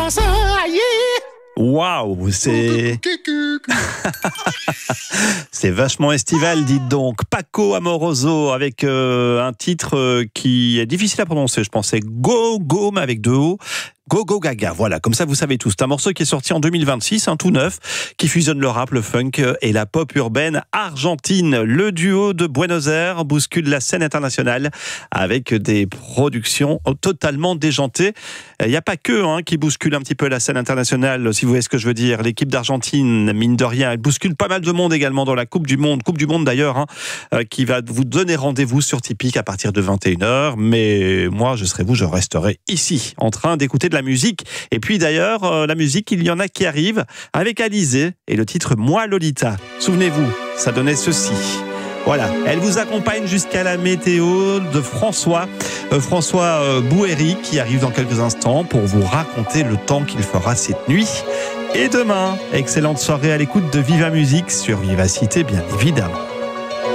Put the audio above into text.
Waouh, c'est vachement estival, dites donc. Paco Amoroso avec un titre qui est difficile à prononcer, je pensais Go Go, mais avec deux O. Go Go Gaga, voilà, comme ça vous savez tout. C'est un morceau qui est sorti en 2026, tout neuf, qui fusionne le rap, le funk et la pop urbaine argentine. Le duo de Buenos Aires bouscule la scène internationale avec des productions totalement déjantées. Il n'y a pas que qui bouscule un petit peu la scène internationale, si vous voyez ce que je veux dire. L'équipe d'Argentine, mine de rien, elle bouscule pas mal de monde également dans la Coupe du Monde d'ailleurs, qui va vous donner rendez-vous sur Tipeee à partir de 21h. Mais moi, je resterai ici, en train d'écouter de la musique. Et puis d'ailleurs, la musique, il y en a qui arrivent avec Alizé et le titre Moi Lolita. Souvenez-vous, ça donnait ceci. Voilà, elle vous accompagne jusqu'à la météo de François Bouhéry, qui arrive dans quelques instants pour vous raconter le temps qu'il fera cette nuit. Et demain, excellente soirée à l'écoute de Viva Musique sur Vivacité, bien évidemment.